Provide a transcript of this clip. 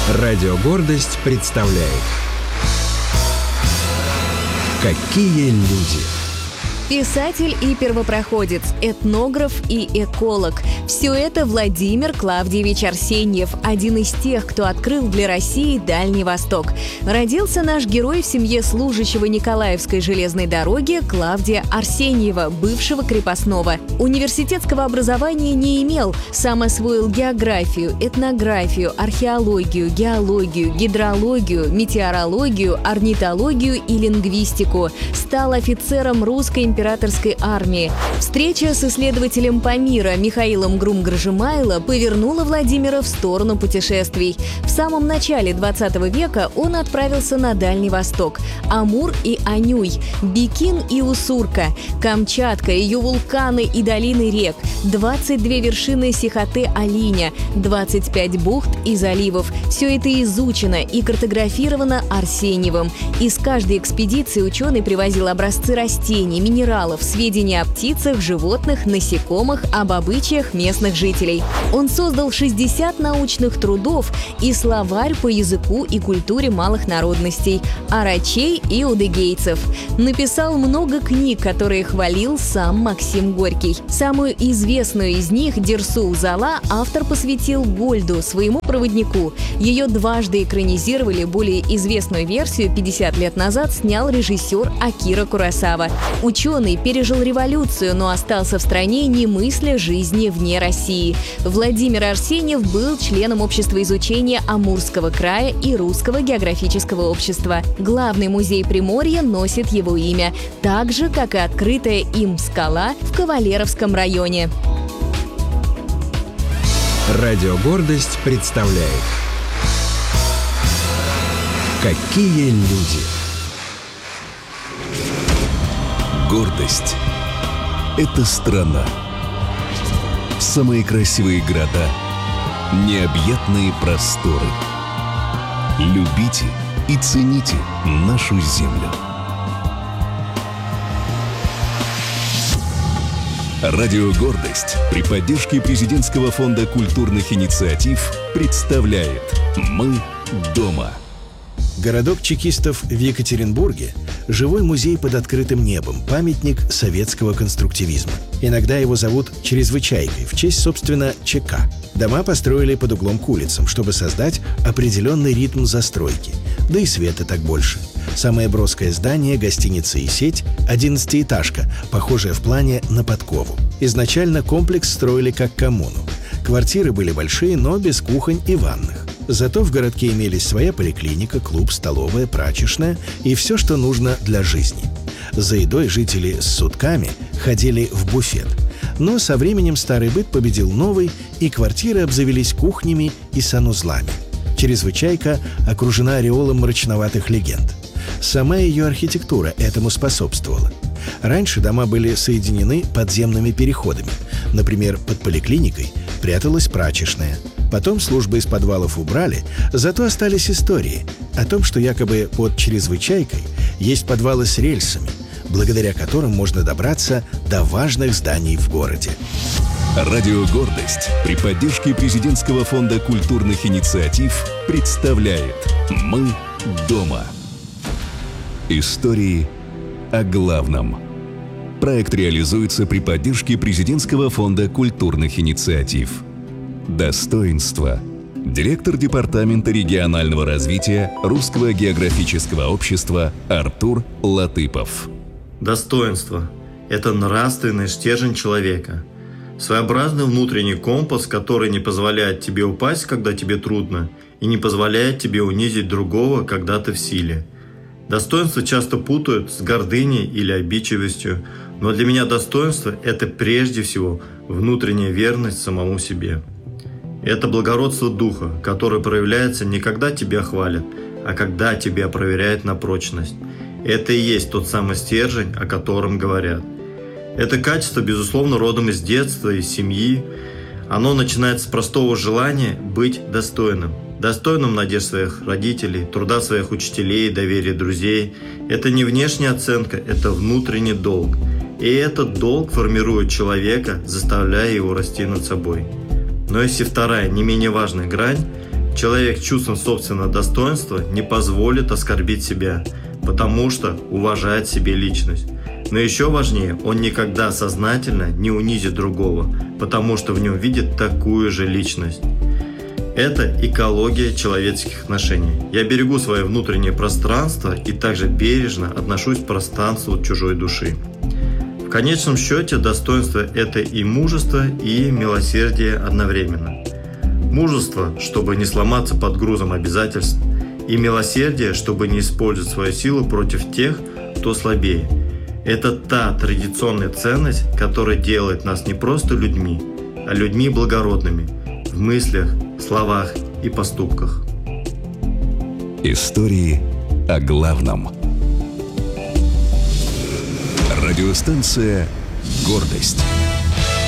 Радио «Гордость» представляет «Какие люди». Писатель и первопроходец, этнограф и эколог. Все это Владимир Клавдиевич Арсеньев, один из тех, кто открыл для России Дальний Восток. Родился наш герой в семье служащего Николаевской железной дороги Клавдия Арсеньева, бывшего крепостного. Университетского образования не имел, сам освоил географию, этнографию, археологию, геологию, гидрологию, метеорологию, орнитологию и лингвистику. Стал офицером русской императорской армии. Встреча с исследователем Памира Михаилом Грум-Гржимайло повернула Владимира в сторону путешествий. В самом начале 20 века он отправился на Дальний Восток. Амур и Анюй, Бикин и Уссурка, Камчатка, ее вулканы и долины рек, 22 вершины Сихоте-Алиня, 25 бухт и заливов. Все это изучено и картографировано Арсеньевым. Из каждой экспедиции ученый привозил образцы растений, минералов, сведения о птицах, животных, насекомых, об обычаях местных жителей. Он создал 60 научных трудов и словарь по языку и культуре малых народностей, арачей и удыгейцев. Написал много книг, которые хвалил сам Максим Горький. Самую известную из них, «Дерсу Зала», автор посвятил Гольду, своему проводнику. Ее дважды экранизировали, более известную версию 50 лет назад снял режиссер Акира Куросава. Ученый пережил революцию, но остался в стране, не мысля жизни вне России. Владимир Арсеньев был членом общества изучения Амурского края и Русского географического общества. Главный музей Приморья носит его имя, так же, как и открытая им скала в Кавалеровском районе. Радио «Гордость» представляет «Какие люди». Гордость – это страна. Самые красивые города, необъятные просторы. Любите и цените нашу землю. Радио «Гордость» при поддержке Президентского фонда культурных инициатив представляет «Мы дома». Городок чекистов в Екатеринбурге – живой музей под открытым небом, памятник советского конструктивизма. Иногда его зовут «Чрезвычайкой» в честь, собственно, ЧК. Дома построили под углом к улицам, чтобы создать определенный ритм застройки. Да и света так больше. Самое броское здание – гостиница и сеть, 11-этажка, похожая в плане на подкову. Изначально комплекс строили как коммуну. Квартиры были большие, но без кухонь и ванных. Зато в городке имелись своя поликлиника, клуб, столовая, прачечная и все, что нужно для жизни. За едой жители с сутками ходили в буфет. Но со временем старый быт победил новый, и квартиры обзавелись кухнями и санузлами. Чрезвычайка окружена ореолом мрачноватых легенд. Сама ее архитектура этому способствовала. Раньше дома были соединены подземными переходами. Например, под поликлиникой пряталась прачечная. Потом службы из подвалов убрали, зато остались истории о том, что якобы под Чрезвычайкой есть подвалы с рельсами, благодаря которым можно добраться до важных зданий в городе. Радио «Гордость» при поддержке Президентского фонда культурных инициатив представляет «Мы дома». Истории о главном. Проект реализуется при поддержке Президентского фонда культурных инициатив. Достоинство. Директор Департамента регионального развития Русского географического общества Артур Латыпов. Достоинство – это нравственный стержень человека. Своеобразный внутренний компас, который не позволяет тебе упасть, когда тебе трудно, и не позволяет тебе унизить другого, когда ты в силе. Достоинство часто путают с гордыней или обидчивостью, но для меня достоинство – это прежде всего внутренняя верность самому себе. Это благородство духа, которое проявляется не когда тебя хвалят, а когда тебя проверяют на прочность. Это и есть тот самый стержень, о котором говорят. Это качество, безусловно, родом из детства, из семьи. Оно начинается с простого желания быть достойным. Достойным надежд своих родителей, труда своих учителей, доверия друзей. Это не внешняя оценка, это внутренний долг. И этот долг формирует человека, заставляя его расти над собой. Но есть и вторая, не менее важная грань, Человек с чувством собственного достоинства не позволит оскорбить себя, потому что уважает в себе личность. Но еще важнее, он никогда сознательно не унизит другого, потому что в нем видит такую же личность. Это экология человеческих отношений. Я берегу свое внутреннее пространство и также бережно отношусь к пространству чужой души. В конечном счете, достоинство – это и мужество, и милосердие одновременно. Мужество, чтобы не сломаться под грузом обязательств, и милосердие, чтобы не использовать свою силу против тех, кто слабее. Это та традиционная ценность, которая делает нас не просто людьми, а людьми благородными в мыслях, словах и поступках. Истории о главном. Радиостанция «Гордость».